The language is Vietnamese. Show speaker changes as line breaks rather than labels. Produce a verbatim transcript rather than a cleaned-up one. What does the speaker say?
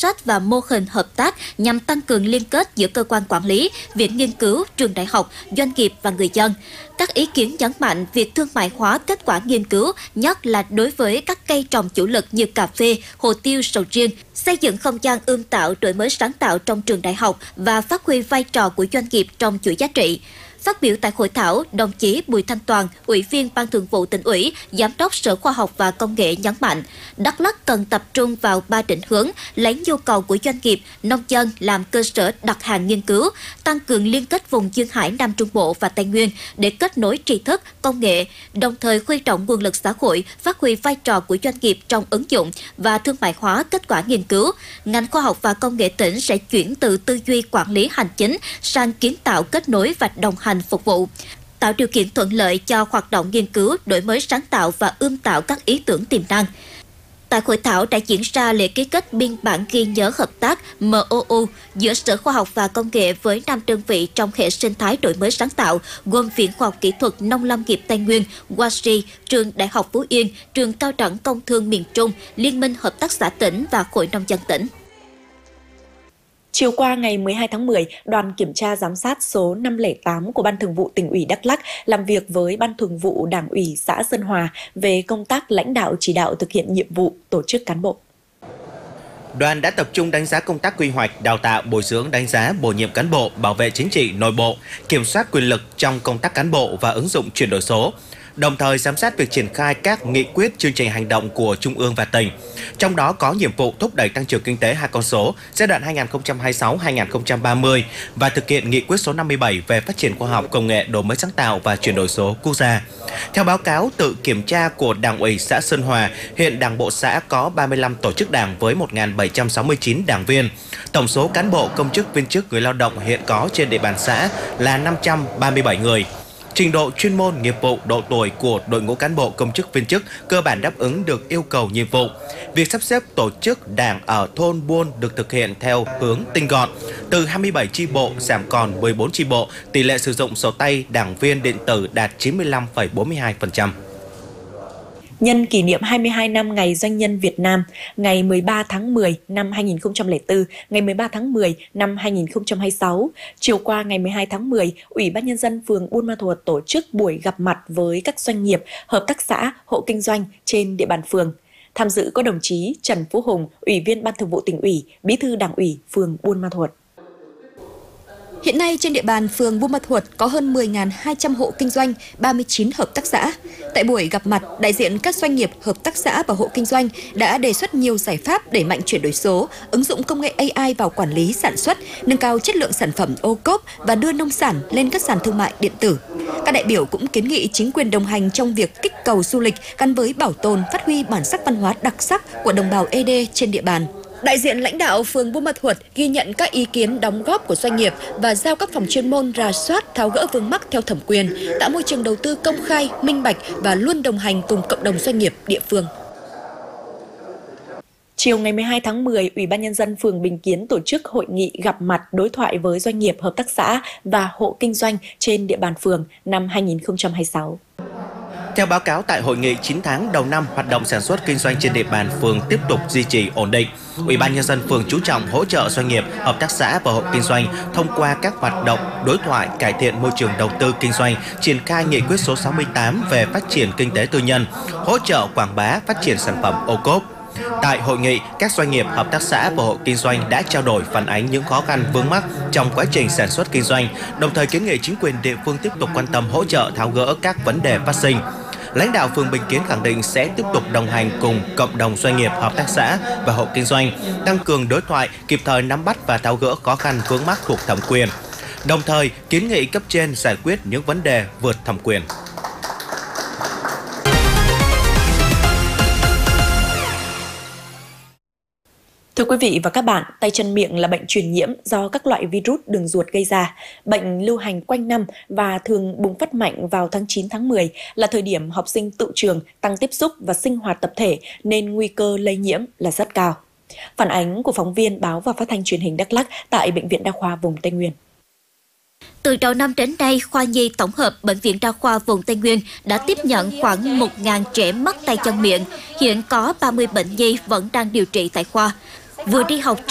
sách và mô hình hợp tác nhằm tăng cường liên kết giữa cơ quan quản lý, viện nghiên cứu, trường đại học, doanh nghiệp và người dân. Các ý kiến nhấn mạnh việc thương mại hóa kết quả nghiên cứu, nhất là đối với các cây trồng chủ lực như cà phê, hồ tiêu, sầu riêng, xây dựng không gian ươm tạo, đổi mới sáng tạo trong trường đại học và phát huy vai trò của doanh nghiệp trong chuỗi giá trị. Phát biểu tại hội thảo, đồng chí Bùi Thanh Toàn, Ủy viên Ban Thường vụ Tỉnh ủy, Giám đốc Sở Khoa học và Công nghệ nhấn mạnh, Đắk Lắk cần tập trung vào ba định hướng, lấy nhu cầu của doanh nghiệp, nông dân làm cơ sở đặt hàng nghiên cứu, tăng cường liên kết vùng Duyên Hải Nam Trung Bộ và Tây Nguyên để kết nối tri thức, công nghệ, đồng thời huy động nguồn lực xã hội, phát huy vai trò của doanh nghiệp trong ứng dụng và thương mại hóa kết quả nghiên cứu. Ngành Khoa học và Công nghệ tỉnh sẽ chuyển từ tư duy quản lý hành chính sang kiến tạo, kết nối và đồng hành phục vụ, tạo điều kiện thuận lợi cho hoạt động nghiên cứu, đổi mới sáng tạo và ươm tạo các ý tưởng tiềm năng. Tại hội thảo đã diễn ra lễ ký kết biên bản ghi nhớ hợp tác M O U giữa Sở Khoa học và Công nghệ với năm đơn vị trong hệ sinh thái đổi mới sáng tạo, gồm Viện Khoa học Kỹ thuật Nông lâm nghiệp Tây Nguyên, W A S R I, Trường Đại học Phú Yên, Trường Cao đẳng Công thương miền Trung, Liên minh Hợp tác xã tỉnh và Hội nông dân tỉnh.
Chiều qua ngày mười hai tháng mười, đoàn kiểm tra giám sát số năm không tám của Ban Thường vụ Tỉnh ủy Đắk Lắk làm việc với Ban Thường vụ Đảng ủy xã Sơn Hòa về công tác lãnh đạo chỉ đạo thực hiện nhiệm vụ tổ chức cán bộ.
Đoàn đã tập trung đánh giá công tác quy hoạch, đào tạo, bồi dưỡng, đánh giá, bổ nhiệm cán bộ, bảo vệ chính trị, nội bộ, kiểm soát quyền lực trong công tác cán bộ và ứng dụng chuyển đổi số. Đồng thời giám sát việc triển khai các nghị quyết, chương trình hành động của Trung ương và tỉnh. Trong đó có nhiệm vụ thúc đẩy tăng trưởng kinh tế hai con số giai đoạn hai nghìn không trăm hai mươi sáu đến hai nghìn không trăm ba mươi và thực hiện nghị quyết số năm mươi bảy về phát triển khoa học công nghệ, đổi mới sáng tạo và chuyển đổi số quốc gia. Theo báo cáo tự kiểm tra của Đảng ủy xã Sơn Hòa, hiện Đảng bộ xã có ba mươi lăm tổ chức đảng với một nghìn bảy trăm sáu mươi chín đảng viên. Tổng số cán bộ, công chức, viên chức, người lao động hiện có trên địa bàn xã là năm trăm ba mươi bảy người. Trình độ chuyên môn, nghiệp vụ, độ tuổi của đội ngũ cán bộ, công chức, viên chức cơ bản đáp ứng được yêu cầu nhiệm vụ. Việc sắp xếp tổ chức đảng ở thôn buôn được thực hiện theo hướng tinh gọn. Từ hai mươi bảy chi bộ giảm còn mười bốn chi bộ, tỷ lệ sử dụng sổ tay đảng viên điện tử đạt chín mươi lăm phẩy bốn mươi hai phần trăm.
Nhân kỷ niệm hai mươi hai năm Ngày Doanh nhân Việt Nam, ngày mười ba tháng mười năm hai nghìn không trăm lẻ bốn, ngày mười ba tháng mười năm hai nghìn không trăm hai mươi sáu, chiều qua ngày mười hai tháng mười, Ủy ban Nhân dân phường Buôn Ma Thuột tổ chức buổi gặp mặt với các doanh nghiệp, hợp tác xã, hộ kinh doanh trên địa bàn phường. Tham dự có đồng chí Trần Phú Hùng, Ủy viên Ban Thường vụ Tỉnh ủy, Bí thư Đảng ủy phường Buôn Ma Thuột.
Hiện nay trên địa bàn phường Buôn Ma Thuột có hơn mười nghìn hai trăm hộ kinh doanh, ba mươi chín hợp tác xã. Tại buổi gặp mặt, đại diện các doanh nghiệp, hợp tác xã và hộ kinh doanh đã đề xuất nhiều giải pháp đẩy mạnh chuyển đổi số, ứng dụng công nghệ A I vào quản lý sản xuất, nâng cao chất lượng sản phẩm ô cốp và đưa nông sản lên các sàn thương mại điện tử. Các đại biểu cũng kiến nghị chính quyền đồng hành trong việc kích cầu du lịch gắn với bảo tồn, phát huy bản sắc văn hóa đặc sắc của đồng bào ê đê trên địa bàn. Đại diện lãnh đạo phường Buôn Ma Thuột ghi nhận các ý kiến đóng góp của doanh nghiệp và giao các phòng chuyên môn rà soát, tháo gỡ vướng mắc theo thẩm quyền, tạo môi trường đầu tư công khai, minh bạch và luôn đồng hành cùng cộng đồng doanh nghiệp địa phương.
Chiều ngày mười hai tháng mười, Ủy ban Nhân dân phường Bình Kiến tổ chức hội nghị gặp mặt đối thoại với doanh nghiệp, hợp tác xã và hộ kinh doanh trên địa bàn phường năm hai nghìn không trăm hai mươi sáu.
Theo báo cáo tại hội nghị chín tháng đầu năm, hoạt động sản xuất kinh doanh trên địa bàn phường tiếp tục duy trì ổn định. Ủy ban Nhân dân phường chú trọng hỗ trợ doanh nghiệp, hợp tác xã và hộ kinh doanh thông qua các hoạt động đối thoại, cải thiện môi trường đầu tư kinh doanh, triển khai nghị quyết số sáu mươi tám về phát triển kinh tế tư nhân, hỗ trợ quảng bá phát triển sản phẩm ô cốp. Tại hội nghị, các doanh nghiệp, hợp tác xã và hộ kinh doanh đã trao đổi phản ánh những khó khăn vướng mắc trong quá trình sản xuất kinh doanh, đồng thời kiến nghị chính quyền địa phương tiếp tục quan tâm hỗ trợ tháo gỡ các vấn đề phát sinh. Lãnh đạo phường Bình Kiến khẳng định sẽ tiếp tục đồng hành cùng cộng đồng doanh nghiệp, hợp tác xã và hộ kinh doanh, tăng cường đối thoại, kịp thời nắm bắt và tháo gỡ khó khăn vướng mắc thuộc thẩm quyền. Đồng thời, kiến nghị cấp trên giải quyết những vấn đề vượt thẩm quyền.
Thưa quý vị và các bạn, tay chân miệng là bệnh truyền nhiễm do các loại virus đường ruột gây ra. Bệnh lưu hành quanh năm và thường bùng phát mạnh vào tháng chín tháng mười là thời điểm học sinh tự trường tăng tiếp xúc và sinh hoạt tập thể nên nguy cơ lây nhiễm là rất cao. Phản ánh của phóng viên Báo và Phát thanh Truyền hình Đắk Lắk tại Bệnh viện Đa khoa vùng Tây Nguyên.
Từ đầu năm đến nay, khoa nhi tổng hợp Bệnh viện Đa khoa vùng Tây Nguyên đã tiếp nhận khoảng một nghìn trẻ mắc tay chân miệng. Hiện có ba mươi bệnh nhi vẫn đang điều trị tại khoa. Vừa đi học